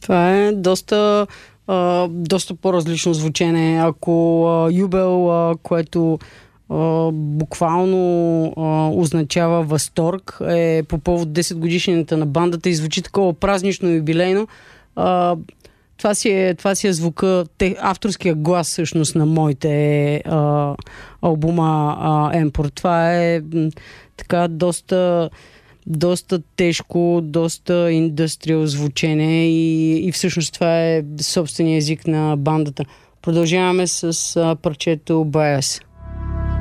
Това е доста по-различно звучене. Ако юбел, което буквално означава възторг, е по повод 10 годишнината на бандата и звучи такова празнично и юбилейно, това си е звука, авторския глас всъщност на моите албума Емпор. Това е така доста тежко, доста индустриал звучене и всъщност това е собствения език на бандата. Продължаваме с парчето Bias.